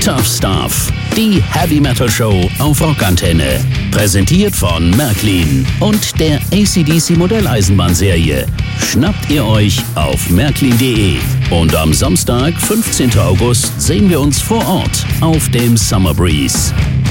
Tough Stuff, die Heavy Metal Show auf Rockantenne. Präsentiert von Märklin und der AC/DC Modelleisenbahnserie. Schnappt ihr euch auf märklin.de. Und am Samstag, 15. August, sehen wir uns vor Ort auf dem Summer Breeze.